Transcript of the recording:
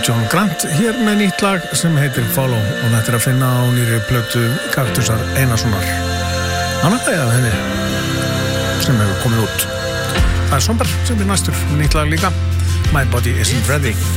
John Grant hér með nýtt lag sem heitir Follow og þetta að finna á nýri plötu Kaktusar Einarssonar annað af henni sem hefur komið út. Það Somber sem næstur með nýtt lag líka My Body Isn't Ready.